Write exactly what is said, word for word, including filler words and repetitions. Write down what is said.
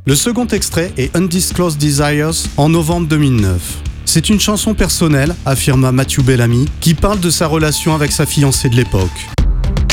Le second extrait est Undisclosed Desires en novembre deux mille neuf. C'est une chanson personnelle, affirma Matthew Bellamy, qui parle de sa relation avec sa fiancée de l'époque.